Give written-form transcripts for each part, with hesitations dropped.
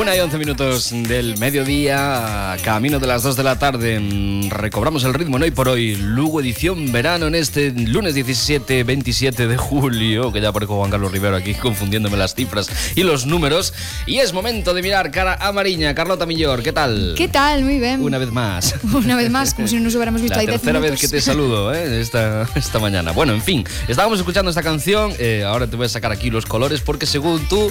1:11 del mediodía, camino de las 2 de la tarde. Recobramos el ritmo en Hoy por Hoy, Lugo edición verano, en este lunes 27 de julio, que ya aparezco Juan Carlos Rivero aquí confundiéndome las cifras y los números. Y es momento de mirar cara a Mariña. Carlota Millor, ¿qué tal? ¿Qué tal? Muy bien. Una vez más. Una vez más, como si no nos hubiéramos visto ahí 10 minutos. La tercera vez que te saludo esta mañana. Bueno, en fin, estábamos escuchando esta canción. Ahora te voy a sacar aquí los colores porque según tú...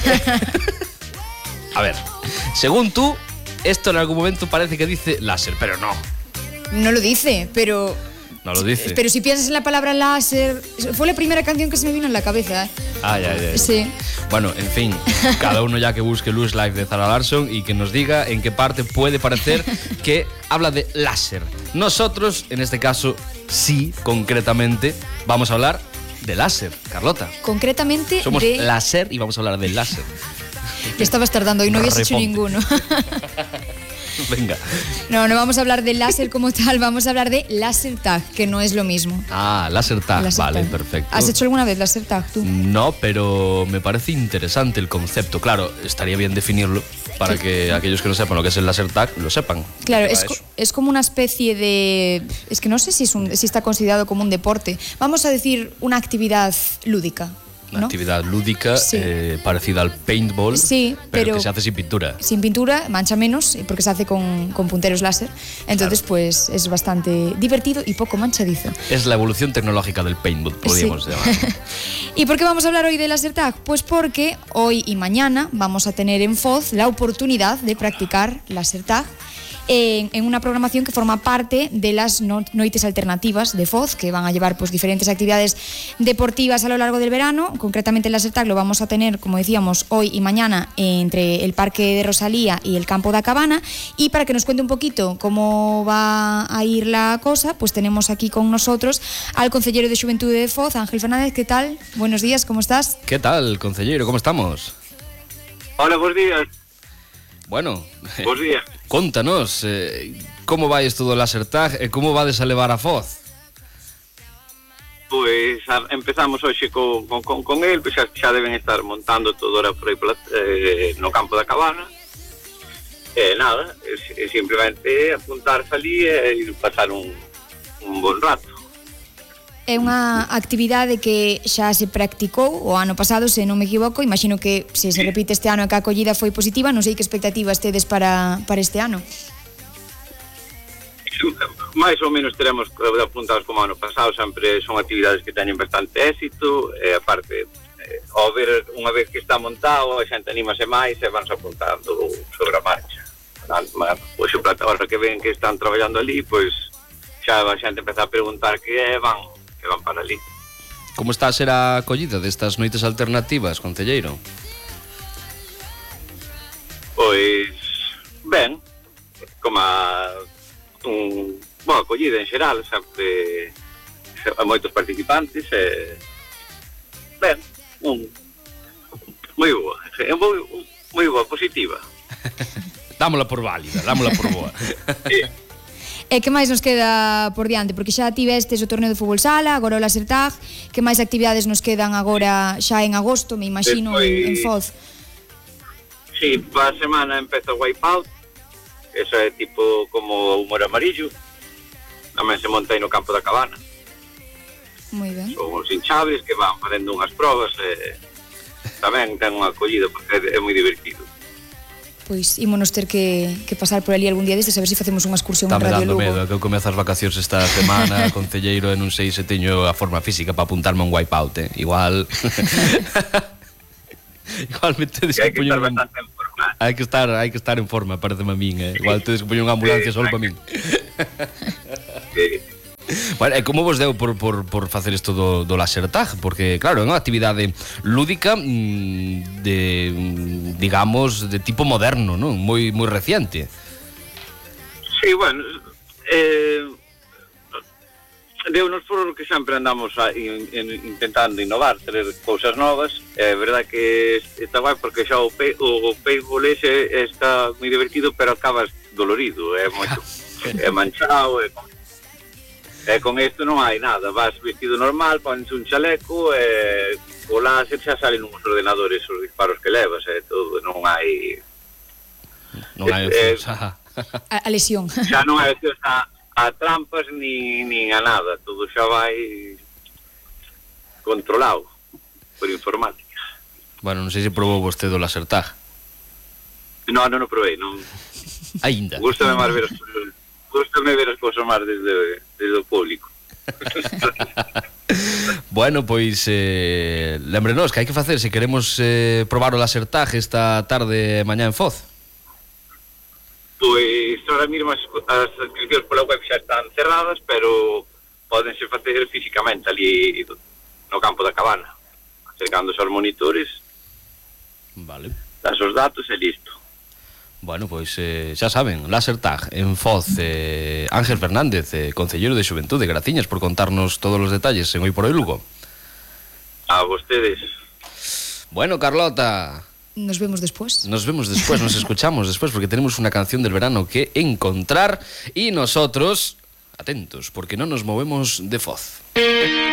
A ver, según tú, esto en algún momento parece que dice láser, pero no. No lo dice, pero... No lo dice. Pero si piensas en la palabra láser... Fue la primera canción que se me vino en la cabeza, ¿eh? Ah, ya. Sí. Bueno, en fin, cada uno ya que busque Loose Life de Zara Larsson y que nos diga en qué parte puede parecer que habla de láser. Nosotros, en este caso, sí, concretamente, vamos a hablar de láser, Carlota. Concretamente somos de... láser y vamos a hablar del láser. Te estabas tardando y no habías hecho ninguno. Venga. No vamos a hablar de láser como tal, vamos a hablar de laser tag, que no es lo mismo. Ah, laser tag, vale, tag. Perfecto. ¿Has hecho alguna vez laser tag tú? No, pero me parece interesante el concepto. Claro, estaría bien definirlo para que aquellos que no sepan lo que es el laser tag lo sepan. Claro, es como una especie de... Es que no sé si está considerado como un deporte. Vamos a decir una actividad lúdica. Una actividad lúdica, sí. Parecida al paintball, sí, pero que se hace sin pintura. Sin pintura, mancha menos, porque se hace con punteros láser. Entonces, claro, pues es bastante divertido y poco manchadizo. Es la evolución tecnológica del paintball, podríamos llamar. ¿Y por qué vamos a hablar hoy de laser tag? Pues porque hoy y mañana vamos a tener en Foz la oportunidad de practicar laser tag en una programación que forma parte de las noites alternativas de Foz, que van a llevar pues diferentes actividades deportivas a lo largo del verano. Concretamente el laser tag lo vamos a tener, como decíamos, hoy y mañana entre el Parque de Rosalía y el Campo da Cabana. Y para que nos cuente un poquito cómo va a ir la cosa, pues tenemos aquí con nosotros al concejero de Xuventude de Foz, Ángel Fernández. ¿Qué tal? Buenos días, ¿cómo estás? ¿Qué tal, concejero? ¿Cómo estamos? Hola, buenos días. Bueno, buenos días. Contanos, como vai isto do laser tag e como vades a levar a Foz? Pois empezamos hoxe con el, pois xa deben estar montando todo ahora por aí no Campo da Cabana. Nada, é simplemente apuntarse ali e pasar un bon rato. É unha actividade que xa se practicou o ano pasado, se non me equivoco. Imagino que se repite este ano e que a acollida foi positiva. Non sei que expectativas tedes para este ano. Mais ou menos teremos apuntados como ano pasado. Sempre son actividades que teñen bastante éxito, e aparte ao ver unha vez que está montado a xente anímase máis e vanse apuntando sobre a marcha. Pois o plataforma que ven que están traballando ali, pois xa a xente empeza a preguntar que van para ali. Como está a ser a acollida destas noites alternativas, concelleiro? Pois ben, como boa acollida en xeral, sempre hai moitos participantes e ben, moi boa, positiva. Dámola por válida, dámola por boa. Sí. E que máis nos queda por diante? Porque xa tivestes o torneo de fútbol sala, agora o laser tag. Que máis actividades nos quedan agora xa en agosto, me imagino, en Foz? Sí, para a semana empeza o Wipeout. Eso é tipo como humor amarillo. Tamén se monta aí no Campo da Cabana. Moi ben. Son os hinchables que van facendo unhas probas e tamén ten unha acollida porque é moi divertido. Pois ímonos ter que pasar por ali algún día destes a ver se facemos unha excursión en Radio Lugo. Está me dando medo, que eu comezo as vacacións esta semana, concelleiro, e non sei se teño a forma física para apuntarme a un wipeout, igual... Igual me tedes que poñer bastante en forma. Hai que estar en forma, pareceme a min, igual tedes que poñer unha ambulancia só para min. Sí. Bueno, e como vos deu por facer isto do laser tag? Porque, claro, é unha actividade lúdica digamos, de tipo moderno, non? Moi reciente. Sí, bueno, deunos por que sempre andamos intentando innovar, traer cousas novas. É verdade que está guai porque xa o paintball ese está moi divertido, pero acabas dolorido, é moito é manchado, e con isto non hai nada, vas vestido normal, pones un chaleco e o láser xa salen uns ordenadores os disparos que levas e todo, non hai Non hai opcións. A lesión. Xa non hai opcións a trampas nin a nada, todo xa vai controlado por informática. Bueno, non sei se probou vostede o laser tag. Non o provei, non. Ainda. Gústame ver as cousas máis desde o público. Bueno, pois lembrenos que hai que facer se queremos probar o laser tag esta tarde e mañá en Foz. Pois ahora mesmo as inscripcións pola web xa están cerradas, pero pódense facer físicamente ali no campo da cabana, acercándose aos monitores, Vale. das os datos e listo. Bueno, pois xa saben, laser tag en Foz. Ángel Fernández, Concelleiro de Xuventude, graciñas por contarnos todos os detalles en Hoy por Hoy Lugo. A vostedes. Bueno, Carlota, Nos vemos después. nos vemos después, nos escuchamos después, porque tenemos una canción del verano que encontrar y nosotros, atentos, porque no nos movemos de Foz.